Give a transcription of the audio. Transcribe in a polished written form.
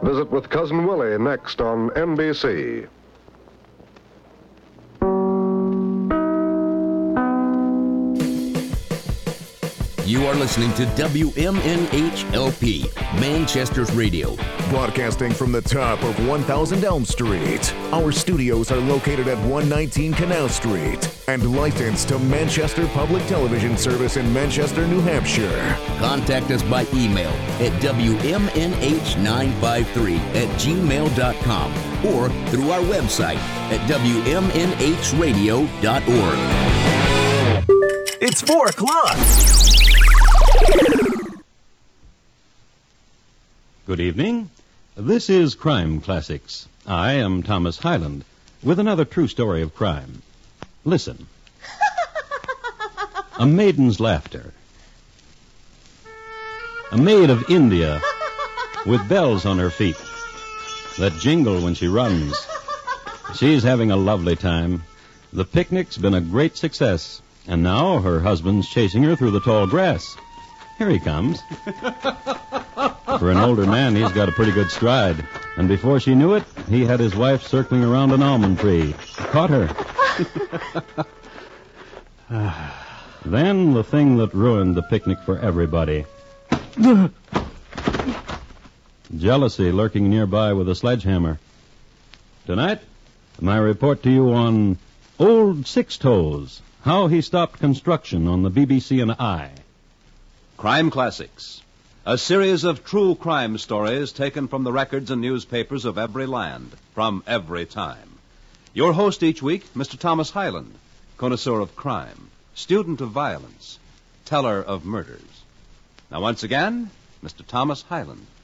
Visit with Cousin Willie next on NBC. You are listening to WMNH-LP, Manchester's radio. Broadcasting from the top of 1000 Elm Street. Our studios are located at 119 Canal Street and licensed to Manchester Public Television Service in Manchester, New Hampshire. Contact us by email at WMNH953@gmail.com or through our website at WMNHradio.org. It's 4 o'clock. Good evening. This is Crime Classics. I am Thomas Hyland with another true story of crime. Listen. A maiden's laughter. A maid of India with bells on her feet that jingle when she runs. She's having a lovely time. The picnic's been a great success, and now her husband's chasing her through the tall grass. Here he comes. For an older man, he's got a pretty good stride. And before she knew it, he had his wife circling around an almond tree. Caught her. Then the thing that ruined the picnic for everybody. Jealousy lurking nearby with a sledgehammer. Tonight, my report to you on Old Six Toes, how he stopped construction on the BBC and I. Crime Classics, a series of true crime stories taken from the records and newspapers of every land, from every time. Your host each week, Mr. Thomas Hyland, connoisseur of crime, student of violence, teller of murders. Now, once again, Mr. Thomas Hyland.